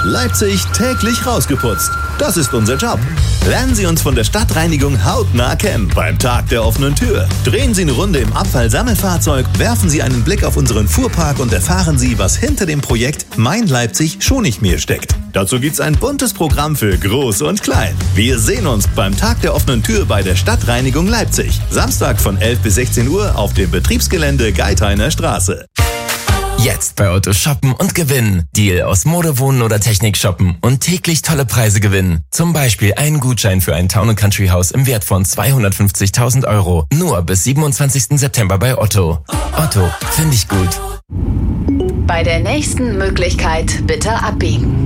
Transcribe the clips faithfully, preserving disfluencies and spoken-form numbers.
Leipzig täglich rausgeputzt. Das ist unser Job. Lernen Sie uns von der Stadtreinigung hautnah kennen beim Tag der offenen Tür. Drehen Sie eine Runde im Abfallsammelfahrzeug, werfen Sie einen Blick auf unseren Fuhrpark und erfahren Sie, was hinter dem Projekt Mein Leipzig schon nicht mehr steckt. Dazu gibt's ein buntes Programm für Groß und Klein. Wir sehen uns beim Tag der offenen Tür bei der Stadtreinigung Leipzig. Samstag von elf bis sechzehn Uhr auf dem Betriebsgelände Geithainer Straße. Jetzt bei Otto shoppen und gewinnen. Deal aus Mode, Wohnen oder Technik shoppen und täglich tolle Preise gewinnen. Zum Beispiel einen Gutschein für ein Town and Country Haus im Wert von zweihundertfünfzigtausend Euro. Nur bis siebenundzwanzigsten September bei Otto. Otto, finde ich gut. Bei der nächsten Möglichkeit bitte abbiegen.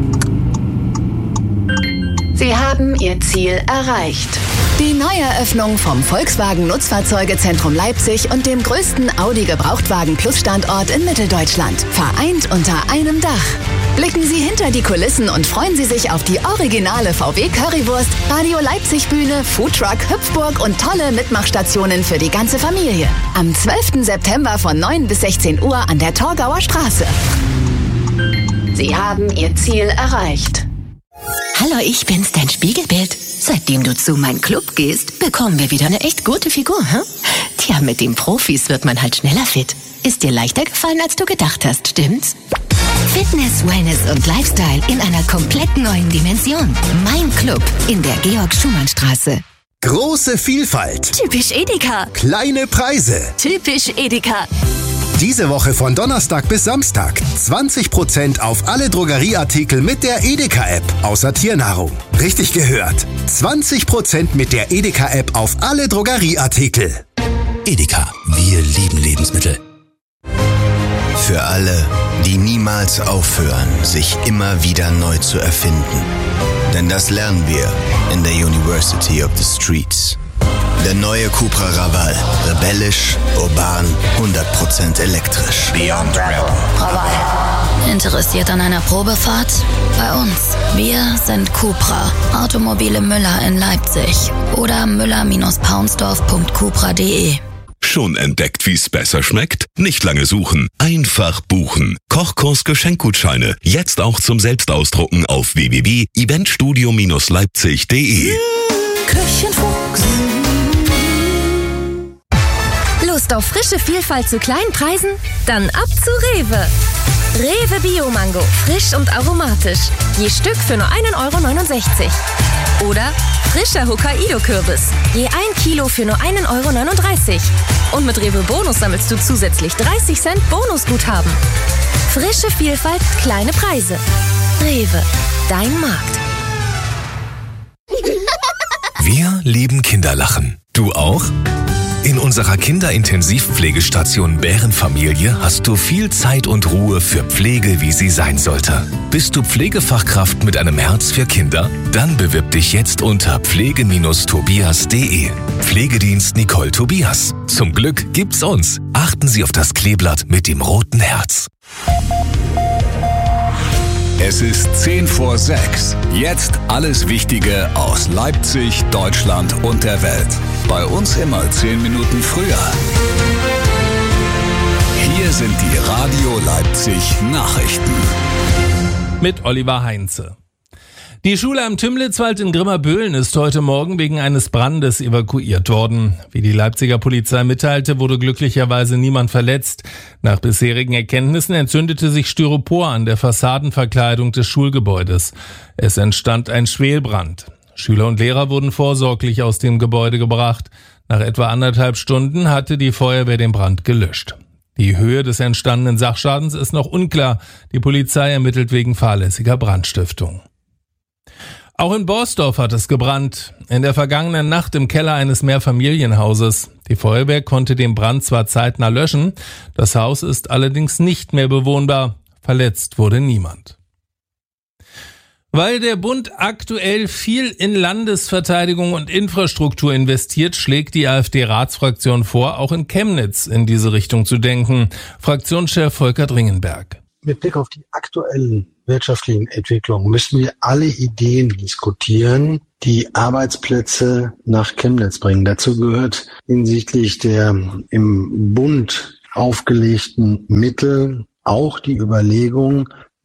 Sie haben Ihr Ziel erreicht. Die Neueröffnung vom Volkswagen Nutzfahrzeugezentrum Leipzig und dem größten Audi Gebrauchtwagen Plus Standort in Mitteldeutschland. Vereint unter einem Dach. Blicken Sie hinter die Kulissen und freuen Sie sich auf die originale V W Currywurst, Radio Leipzig Bühne, Foodtruck, Hüpfburg und tolle Mitmachstationen für die ganze Familie. Am zwölften September von neun bis sechzehn Uhr an der Torgauer Straße. Sie haben Ihr Ziel erreicht. Hallo, ich bin's, dein Spiegelbild. Seitdem du zu meinem Club gehst, bekommen wir wieder eine echt gute Figur, hm? Tja, mit den Profis wird man halt schneller fit. Ist dir leichter gefallen, als du gedacht hast, stimmt's? Fitness, Wellness und Lifestyle in einer komplett neuen Dimension. Mein Club in der Georg-Schumann-Straße. Große Vielfalt. Typisch Edeka. Kleine Preise. Typisch Edeka. Diese Woche von Donnerstag bis Samstag zwanzig Prozent auf alle Drogerieartikel mit der Edeka-App, außer Tiernahrung. Richtig gehört. zwanzig Prozent mit der Edeka-App auf alle Drogerieartikel. Edeka, wir lieben Lebensmittel. Für alle, die niemals aufhören, sich immer wieder neu zu erfinden. Denn das lernen wir in der University of the Streets. Der neue Cupra Raval. Rebellisch, urban, hundert Prozent elektrisch. Beyond Rebel. Raval. Interessiert an einer Probefahrt? Bei uns. Wir sind Cupra. Automobile Müller in Leipzig. Oder müller Bindestrich paunsdorf Punkt cupra Punkt de. Schon entdeckt, wie's besser schmeckt? Nicht lange suchen, einfach buchen. Kochkurs Geschenkgutscheine. Jetzt auch zum Selbstausdrucken auf w w w punkt eventstudio leipzig punkt de. Küchenfuchs. Lust auf frische Vielfalt zu kleinen Preisen? Dann ab zu Rewe. Rewe Bio-Mango, frisch und aromatisch. Je Stück für nur ein Euro neunundsechzig. Oder frischer Hokkaido-Kürbis. Je ein Kilo für nur ein Euro neununddreißig. Und mit Rewe Bonus sammelst du zusätzlich dreißig Cent Bonusguthaben. Frische Vielfalt, kleine Preise. Rewe, dein Markt. Wir lieben Kinderlachen. Du auch? In unserer Kinderintensivpflegestation Bärenfamilie hast du viel Zeit und Ruhe für Pflege, wie sie sein sollte. Bist du Pflegefachkraft mit einem Herz für Kinder? Dann bewirb dich jetzt unter pflege Bindestrich tobias Punkt de. Pflegedienst Nicole Tobias. Zum Glück gibt's uns. Achten Sie auf das Kleeblatt mit dem roten Herz. Es ist zehn vor sechs. Jetzt alles Wichtige aus Leipzig, Deutschland und der Welt. Bei uns immer zehn Minuten früher. Hier sind die Radio Leipzig Nachrichten. Mit Oliver Heinze. Die Schule am Tümlitzwald in Grimma-Böhlen ist heute Morgen wegen eines Brandes evakuiert worden. Wie die Leipziger Polizei mitteilte, wurde glücklicherweise niemand verletzt. Nach bisherigen Erkenntnissen entzündete sich Styropor an der Fassadenverkleidung des Schulgebäudes. Es entstand ein Schwelbrand. Schüler und Lehrer wurden vorsorglich aus dem Gebäude gebracht. Nach etwa anderthalb Stunden hatte die Feuerwehr den Brand gelöscht. Die Höhe des entstandenen Sachschadens ist noch unklar. Die Polizei ermittelt wegen fahrlässiger Brandstiftung. Auch in Borsdorf hat es gebrannt. In der vergangenen Nacht im Keller eines Mehrfamilienhauses. Die Feuerwehr konnte den Brand zwar zeitnah löschen, das Haus ist allerdings nicht mehr bewohnbar. Verletzt wurde niemand. Weil der Bund aktuell viel in Landesverteidigung und Infrastruktur investiert, schlägt die AfD-Ratsfraktion vor, auch in Chemnitz in diese Richtung zu denken. Fraktionschef Volker Dringenberg. Mit Blick auf die aktuellen wirtschaftlichen Entwicklungen müssen wir alle Ideen diskutieren, die Arbeitsplätze nach Chemnitz bringen. Dazu gehört hinsichtlich der im Bund aufgelegten Mittel auch die Überlegung,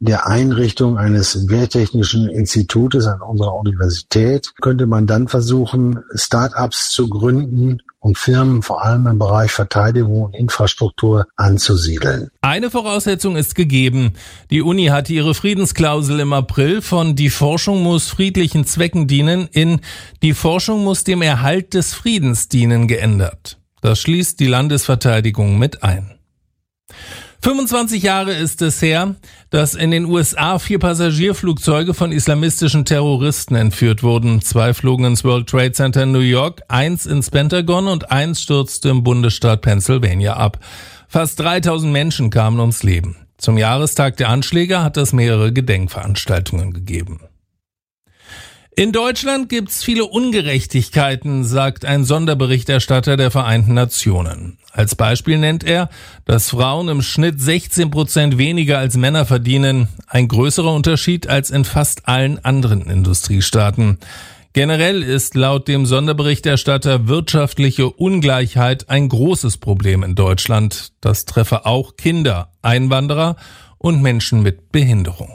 der Einrichtung eines Wehrtechnischen Institutes an unserer Universität könnte man dann versuchen, Start-ups zu gründen, um Firmen vor allem im Bereich Verteidigung und Infrastruktur anzusiedeln. Eine Voraussetzung ist gegeben. Die Uni hatte ihre Friedensklausel im April von "Die Forschung muss friedlichen Zwecken dienen" in "Die Forschung muss dem Erhalt des Friedens dienen" geändert. Das schließt die Landesverteidigung mit ein. fünfundzwanzig Jahre ist es her, dass in den U S A vier Passagierflugzeuge von islamistischen Terroristen entführt wurden. Zwei flogen ins World Trade Center in New York, eins ins Pentagon und eins stürzte im Bundesstaat Pennsylvania ab. Fast dreitausend Menschen kamen ums Leben. Zum Jahrestag der Anschläge hat es mehrere Gedenkveranstaltungen gegeben. In Deutschland gibt's viele Ungerechtigkeiten, sagt ein Sonderberichterstatter der Vereinten Nationen. Als Beispiel nennt er, dass Frauen im Schnitt sechzehn Prozent weniger als Männer verdienen, ein größerer Unterschied als in fast allen anderen Industriestaaten. Generell ist laut dem Sonderberichterstatter wirtschaftliche Ungleichheit ein großes Problem in Deutschland. Das treffe auch Kinder, Einwanderer und Menschen mit Behinderung.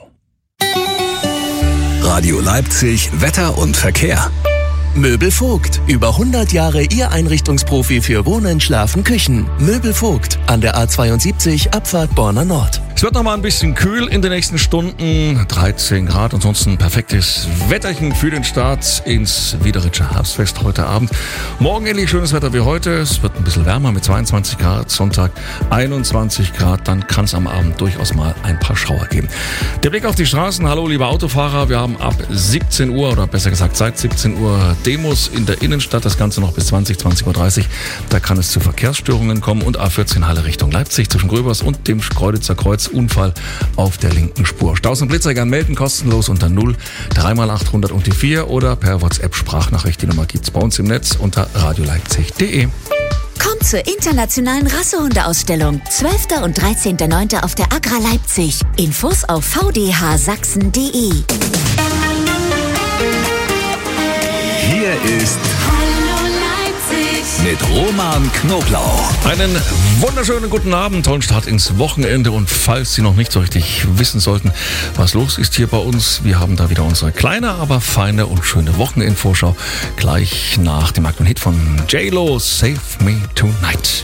Radio Leipzig, Wetter und Verkehr. Möbel Vogt. Über hundert Jahre Ihr Einrichtungsprofi für Wohnen, Schlafen, Küchen. Möbel Vogt. An der A zweiundsiebzig, Abfahrt Borna Nord. Es wird noch mal ein bisschen kühl in den nächsten Stunden. dreizehn Grad, ansonsten perfektes Wetterchen für den Start ins Wiederitscher Herbstfest heute Abend. Morgen ähnlich schönes Wetter wie heute. Es wird ein bisschen wärmer mit zweiundzwanzig Grad. Sonntag einundzwanzig Grad. Dann kann es am Abend durchaus mal ein paar Schauer geben. Der Blick auf die Straßen. Hallo, liebe Autofahrer. Wir haben ab siebzehn Uhr oder besser gesagt seit siebzehn Uhr Demos in der Innenstadt. Das Ganze noch bis zwanzig, zwanzig Uhr dreißig. Da kann es zu Verkehrsstörungen kommen. Und A vierzehn Halle Richtung Leipzig zwischen Gröbers und dem Kreuzitzer Kreuz. Unfall auf der linken Spur. Staus und Blitzer gern melden, kostenlos unter null drei mal achthundert und die vier oder per WhatsApp-Sprachnachricht. Die Nummer gibt's bei uns im Netz unter radioleipzig punkt de. Kommt zur internationalen Rassehundeausstellung. zwölfter und dreizehnter neunter auf der Agra Leipzig. Infos auf v d h sachsen punkt de. Hier ist mit Roman Knoblauch. Einen wunderschönen guten Abend, tollen Start ins Wochenende. Und falls Sie noch nicht so richtig wissen sollten, was los ist hier bei uns, wir haben da wieder unsere kleine, aber feine und schöne Wochenendvorschau gleich nach dem aktuellen Hit von J-Lo, Save Me Tonight.